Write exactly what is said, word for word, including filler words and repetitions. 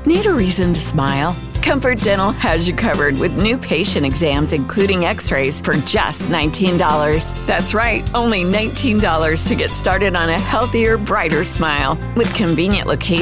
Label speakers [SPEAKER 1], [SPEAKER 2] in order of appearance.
[SPEAKER 1] Need a reason to smile? Comfort Dental has you covered with new patient exams, including x-rays, for just nineteen dollars. That's right, only nineteen dollars to get started on a healthier, brighter smile. With convenient locations